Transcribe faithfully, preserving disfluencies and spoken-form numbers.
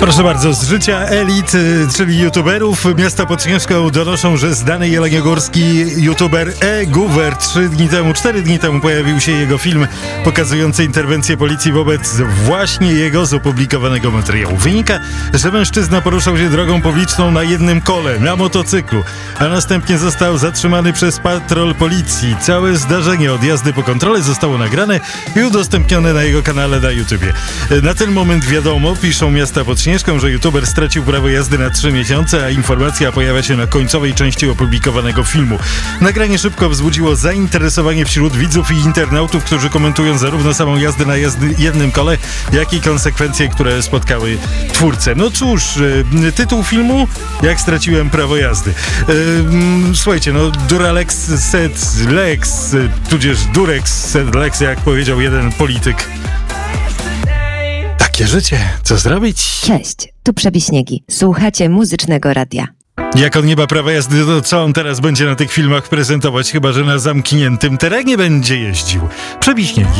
Proszę bardzo, z życia elit, czyli youtuberów, miasta pod Śnieżką donoszą, że zdany jeleniogórski youtuber e-Guwer trzy dni temu, cztery dni temu pojawił się jego film pokazujący interwencję policji wobec właśnie jego z opublikowanego materiału. Wynika, że mężczyzna poruszał się drogą publiczną na jednym kole, na motocyklu, a następnie został zatrzymany przez patrol policji. Całe zdarzenie od jazdy po kontrolę zostało nagrane i udostępnione na jego kanale na YouTubie. Na ten moment wiadomo, piszą miasta pod Śnieżką, że youtuber stracił prawo jazdy na trzy miesiące, a informacja pojawia się na końcowej części opublikowanego filmu. Nagranie szybko wzbudziło zainteresowanie wśród widzów i internautów, którzy komentują zarówno samą jazdę na jazdy jednym kole, jak i konsekwencje, które spotkały twórcę. No cóż, tytuł filmu: Jak straciłem prawo jazdy. Słuchajcie, no Duralex sed lex, tudzież Durex sed lex, jak powiedział jeden polityk. Takie życie. Co zrobić? Cześć, tu Przebiśniegi. Słuchacie Muzycznego Radia. Jak on nie ma prawa jazdy, to co on teraz będzie na tych filmach prezentować? Chyba że na zamkniętym terenie będzie jeździł. Przebiśniegi.